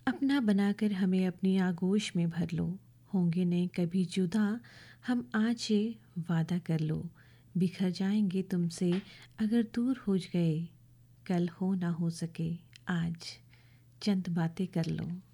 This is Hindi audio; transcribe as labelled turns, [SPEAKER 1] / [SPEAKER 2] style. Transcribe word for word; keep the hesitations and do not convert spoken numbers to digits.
[SPEAKER 1] अपना बनाकर हमें अपनी आगोश में भर लो, होंगे नहीं कभी जुदा, हम आज ये वादा कर लो। बिखर जाएंगे तुमसे अगर दूर हो गए, कल हो ना हो सके आज, चंद बातें कर लो।